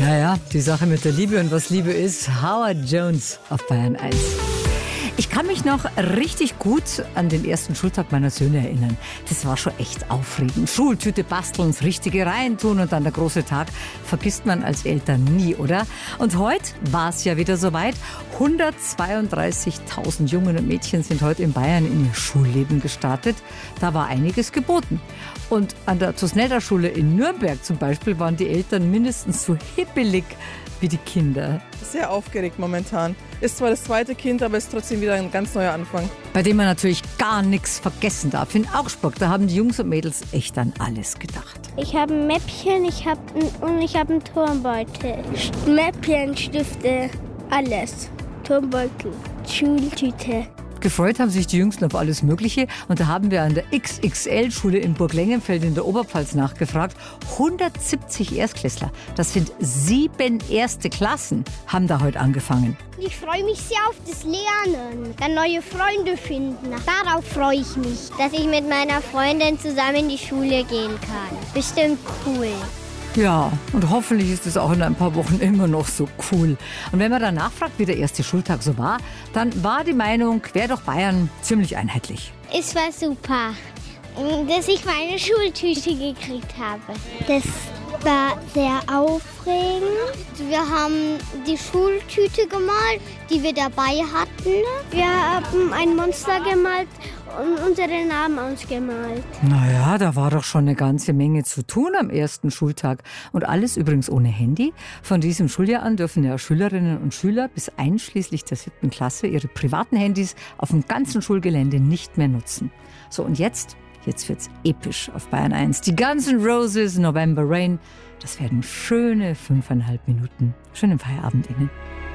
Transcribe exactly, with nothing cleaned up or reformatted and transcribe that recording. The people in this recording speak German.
Naja, die Sache mit der Liebe und was Liebe ist. Howard Jones auf Bayern eins. Ich kann mich noch richtig gut an den ersten Schultag meiner Söhne erinnern. Das war schon echt aufregend. Schultüte basteln, das Richtige reintun und dann der große Tag. Vergisst man als Eltern nie, oder? Und heute war es ja wieder soweit. hundertzweiunddreißigtausend Jungen und Mädchen sind heute in Bayern in ihr Schulleben gestartet. Da war einiges geboten. Und an der Tusnelda-Schule in Nürnberg zum Beispiel waren die Eltern mindestens so hippelig wie die Kinder. Sehr aufgeregt momentan. Ist zwar das zweite Kind, aber ist trotzdem wieder ein ganz neuer Anfang. Bei dem man natürlich gar nichts vergessen darf. In Augsburg, da haben die Jungs und Mädels echt an alles gedacht. Ich habe ein Mäppchen ich hab ein, und ich habe einen Turmbeutel. Mäppchen, Stifte, alles. Turmbeutel, Schultüte. Gefreut haben sich die Jüngsten auf alles Mögliche. Und da haben wir an der X X L-Schule in Burglengenfeld in der Oberpfalz nachgefragt. hundertsiebzig Erstklässler, das sind sieben erste Klassen, haben da heute angefangen. Ich freue mich sehr auf das Lernen, dann neue Freunde finden. Darauf freue ich mich, dass ich mit meiner Freundin zusammen in die Schule gehen kann. Bestimmt cool. Ja, und hoffentlich ist es auch in ein paar Wochen immer noch so cool. Und wenn man dann nachfragt, wie der erste Schultag so war, dann war die Meinung quer durch Bayern ziemlich einheitlich. Es war super, dass ich meine Schultüte gekriegt habe. Das war sehr aufregend. Wir haben die Schultüte gemalt, die wir dabei hatten. Wir haben ein Monster gemalt und unsere Namen ausgemalt. Naja, da war doch schon eine ganze Menge zu tun am ersten Schultag. Und alles übrigens ohne Handy. Von diesem Schuljahr an dürfen ja Schülerinnen und Schüler bis einschließlich der siebten Klasse ihre privaten Handys auf dem ganzen Schulgelände nicht mehr nutzen. So, und jetzt? Jetzt wird's episch auf Bayern eins. Die Guns N' Roses, November Rain. Das werden schöne fünfeinhalb Minuten. Schönen Feierabend Ihnen.